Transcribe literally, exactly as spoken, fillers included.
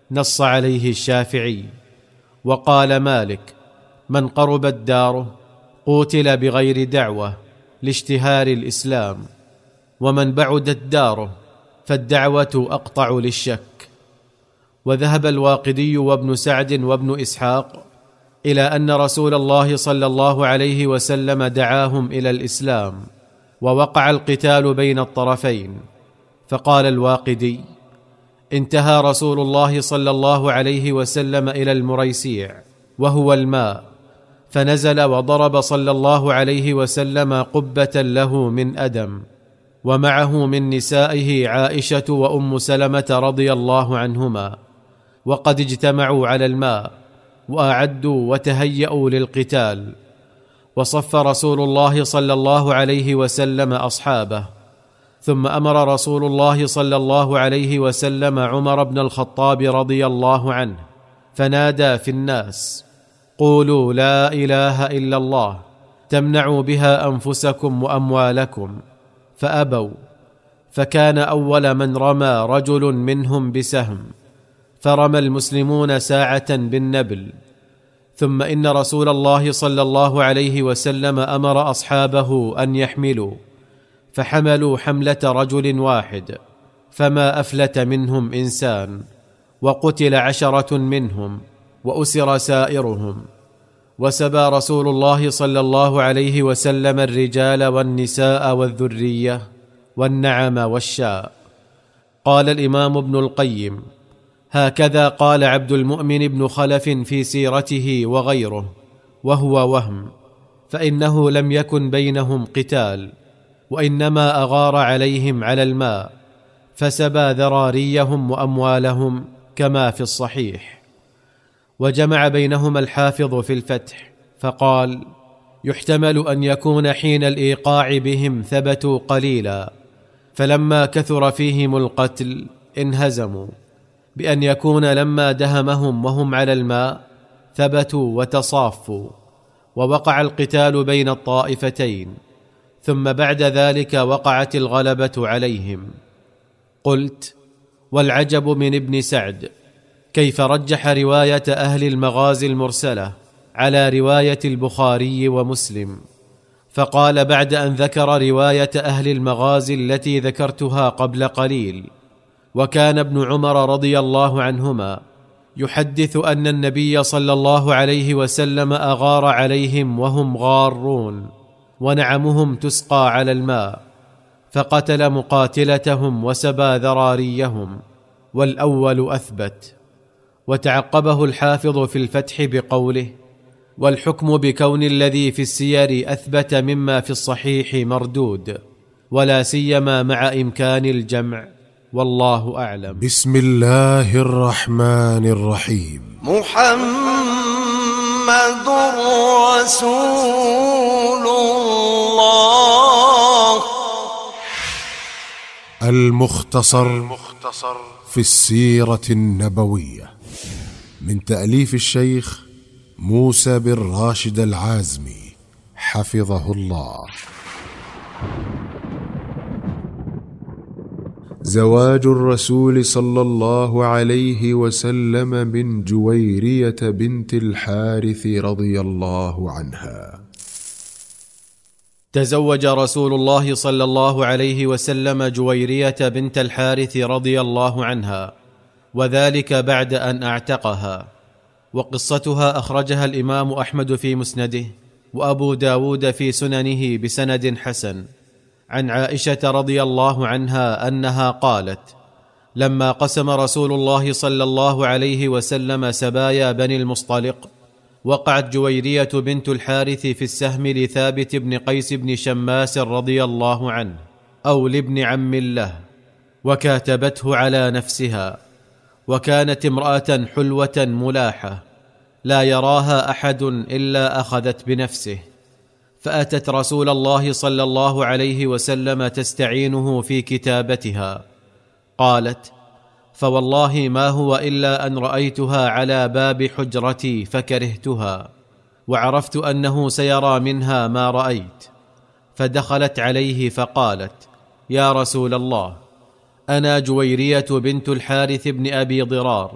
نص عليه الشافعي. وقال مالك: من قربت داره قوتل بغير دعوة لاشتهار الإسلام، ومن بعدت داره فالدعوة أقطع للشك. وذهب الواقدي وابن سعد وابن إسحاق إلى أن رسول الله صلى الله عليه وسلم دعاهم إلى الإسلام، ووقع القتال بين الطرفين. فقال الواقدي: انتهى رسول الله صلى الله عليه وسلم إلى المريسيع وهو الماء، فنزل وضرب صلى الله عليه وسلم قبة له من أدم، ومعه من نسائه عائشة وأم سلمة رضي الله عنهما، وقد اجتمعوا على الماء وأعدوا وتهيأوا للقتال. وصف رسول الله صلى الله عليه وسلم أصحابه، ثم أمر رسول الله صلى الله عليه وسلم عمر بن الخطاب رضي الله عنه فنادى في الناس: قولوا لا إله إلا الله تمنعوا بها أنفسكم وأموالكم، فأبوا، فكان أول من رمى رجل منهم بسهم، فرمى المسلمون ساعة بالنبل. ثم إن رسول الله صلى الله عليه وسلم أمر أصحابه أن يحملوا، فحملوا حملة رجل واحد، فما أفلت منهم إنسان، وقتل عشرة منهم وأسر سائرهم. وسبى رسول الله صلى الله عليه وسلم الرجال والنساء والذرية والنعم والشاء. قال الإمام ابن القيم: هكذا قال عبد المؤمن بن خلف في سيرته وغيره، وهو وهم، فإنه لم يكن بينهم قتال، وإنما أغار عليهم على الماء، فسبى ذراريهم وأموالهم كما في الصحيح. وجمع بينهما الحافظ في الفتح فقال: يحتمل أن يكون حين الإيقاع بهم ثبتوا قليلا، فلما كثر فيهم القتل انهزموا، بأن يكون لما دهمهم وهم على الماء ثبتوا وتصافوا، ووقع القتال بين الطائفتين، ثم بعد ذلك وقعت الغلبة عليهم. قلت: والعجب من ابن سعد كيف رجح رواية أهل المغازي المرسلة على رواية البخاري ومسلم، فقال بعد أن ذكر رواية أهل المغازي التي ذكرتها قبل قليل: وكان ابن عمر رضي الله عنهما يحدث أن النبي صلى الله عليه وسلم أغار عليهم وهم غارون، ونعمهم تسقى على الماء، فقتل مقاتلتهم وسبى ذراريهم، والأول أثبت. وتعقبه الحافظ في الفتح بقوله: والحكم بكون الذي في السير أثبت مما في الصحيح مردود، ولا سيما مع إمكان الجمع، والله أعلم. بسم الله الرحمن الرحيم. محمد رسول الله. المختصر في السيرة النبوية، من تأليف الشيخ موسى بن راشد العازمي حفظه الله. زواج الرسول صلى الله عليه وسلم من جويرية بنت الحارث رضي الله عنها. تزوج رسول الله صلى الله عليه وسلم جويرية بنت الحارث رضي الله عنها، وذلك بعد أن أعتقها. وقصتها أخرجها الإمام أحمد في مسنده، وأبو داود في سننه بسند حسن، عن عائشة رضي الله عنها أنها قالت: لما قسم رسول الله صلى الله عليه وسلم سبايا بني المصطلق، وقعت جويرية بنت الحارث في السهم لثابت بن قيس بن شماس رضي الله عنه، أو لابن عم له، وكاتبته على نفسها، وكانت امرأة حلوة ملاحة لا يراها أحد إلا أخذت بنفسه، فأتت رسول الله صلى الله عليه وسلم تستعينه في كتابتها. قالت: فوالله ما هو إلا أن رأيتها على باب حجرتي فكرهتها، وعرفت أنه سيرى منها ما رأيت، فدخلت عليه فقالت: يا رسول الله، أنا جويرية بنت الحارث بن أبي ضرار،